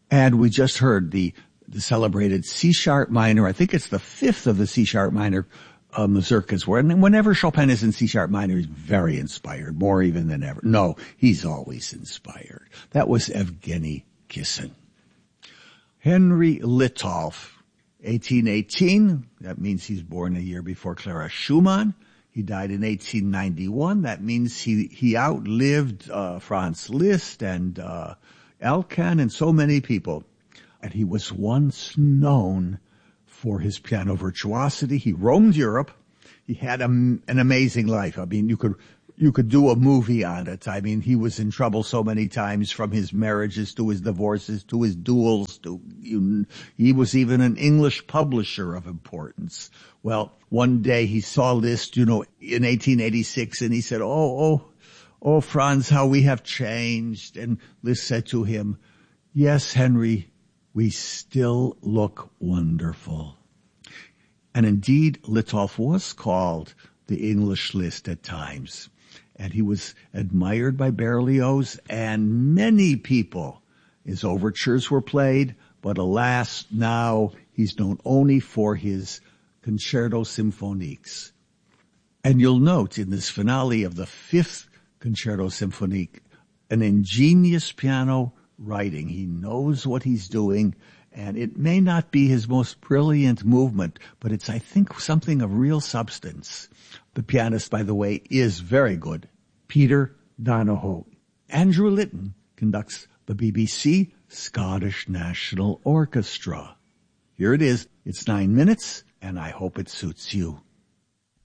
And we just heard the celebrated C-sharp minor. I think it's the fifth of the C-sharp minor mazurkas. And whenever Chopin is in C-sharp minor, he's very inspired, more even than ever. No, he's always inspired. That was Evgeny Kissin. Henry Litolff, 1818. That means he's born a year before Clara Schumann. He died in 1891. That means he outlived Franz Liszt and Elkan and so many people. And he was once known for his piano virtuosity. He roamed Europe. He had an amazing life. I mean, you could do a movie on it. I mean, he was in trouble so many times, from his marriages to his divorces to his duels. He was even an English publisher of importance. Well, one day he saw Liszt, in 1886, and he said, Oh, Franz, how we have changed. And Liszt said to him, yes, Henry, we still look wonderful. And indeed, Litolff was called the English Liszt at times. And he was admired by Berlioz and many people. His overtures were played, but alas, now he's known only for his Concerto Symphoniques. And you'll note in this finale of the fifth Concerto Symphonique, an ingenious piano writing. He knows what he's doing, and it may not be his most brilliant movement, but it's, I think, something of real substance. The pianist, by the way, is very good. Peter Donohoe. Andrew Litton conducts the BBC Scottish National Orchestra. Here it is. It's 9 minutes, and I hope it suits you.